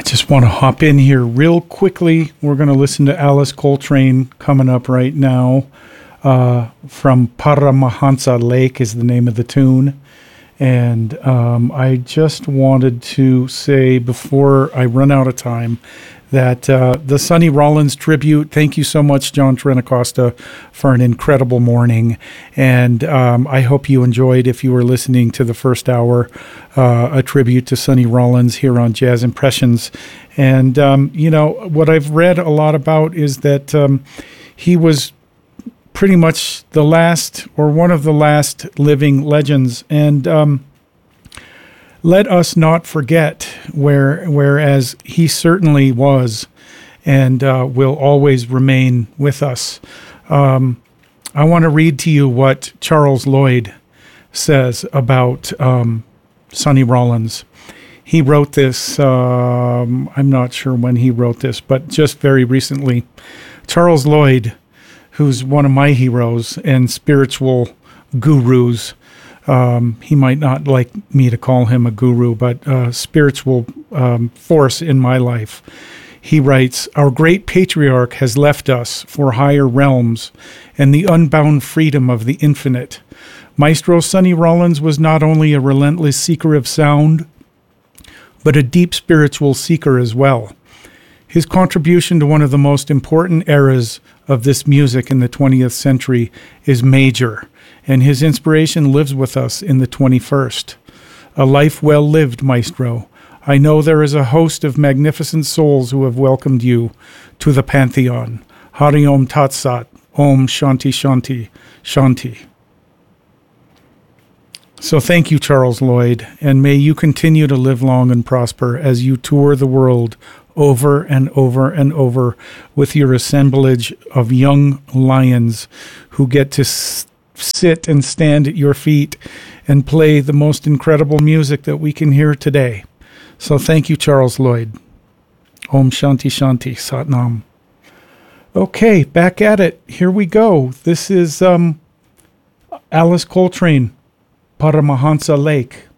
I just want to hop in here real quickly. We're going to listen to Alice Coltrane coming up right now. From Paramahansa Lake is the name of the tune. And I just wanted to say before I run out of time that the Sonny Rollins tribute, thank you so much, John Trinacosta, for an incredible morning. And I hope you enjoyed, if you were listening to the first hour, a tribute to Sonny Rollins here on Jazz Impressions. And, what I've read a lot about is that he was pretty much the last, or one of the last living legends. And let us not forget whereas he certainly was and will always remain with us. I want to read to you what Charles Lloyd says about Sonny Rollins. He wrote this, I'm not sure when he wrote this, but just very recently. Charles Lloyd, who's one of my heroes and spiritual gurus. He might not like me to call him a guru, but a spiritual force in my life. He writes, "Our great patriarch has left us for higher realms and the unbound freedom of the infinite. Maestro Sonny Rollins was not only a relentless seeker of sound, but a deep spiritual seeker as well. His contribution to one of the most important eras of this music in the 20th century is major, and his inspiration lives with us in the 21st. A life well lived, Maestro. I know there is a host of magnificent souls who have welcomed you to the Pantheon. Hari Om Tat Sat. Om Shanti Shanti Shanti." So thank you, Charles Lloyd, and may you continue to live long and prosper as you tour the world over and over and over with your assemblage of young lions who get to sit and stand at your feet and play the most incredible music that we can hear today. So thank you, Charles Lloyd. Om Shanti Shanti Satnam. Okay, back at it. Here we go. This is Alice Coltrane, Paramahansa Lake.